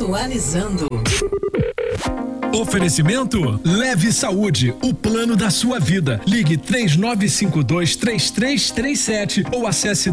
Atualizando. Oferecimento Leve Saúde, o plano da sua vida. Ligue 3952-3337 ou acesse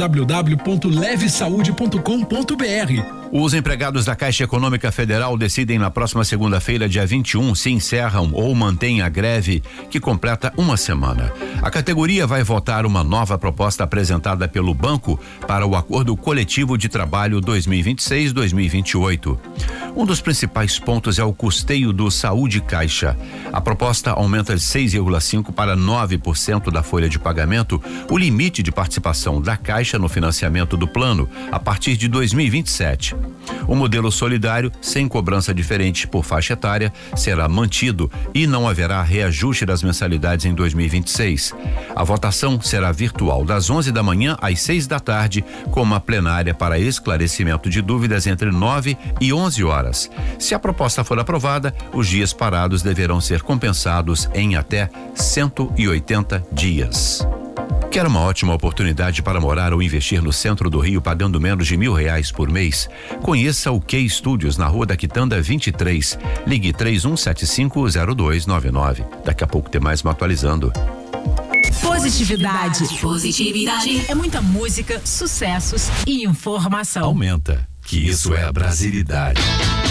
www.levesaude.com.br. Os empregados da Caixa Econômica Federal decidem na próxima segunda-feira, dia 21, se encerram ou mantêm a greve que completa uma semana. A categoria vai votar uma nova proposta apresentada pelo banco para o Acordo Coletivo de Trabalho 2026-2028. Um dos principais pontos é o custeio do Saúde Caixa. A proposta aumenta de 6,5% para 9% da folha de pagamento o limite de participação da Caixa no financiamento do plano a partir de 2027. O modelo solidário, sem cobrança diferente por faixa etária, será mantido e não haverá reajuste das mensalidades em 2026. A votação será virtual das 11 da manhã às 6 da tarde, com uma plenária para esclarecimento de dúvidas entre 9 e 11 horas. Se a proposta for aprovada, os dias parados deverão ser compensados em até 180 dias. Quer uma ótima oportunidade para morar ou investir no centro do Rio pagando menos de R$1.000 por mês? Conheça o Key Studios na Rua da Quitanda 23. Ligue 31750299. Daqui a pouco tem mais Atualizando. Positividade. É muita música, sucessos e informação. Aumenta, que isso é a brasilidade.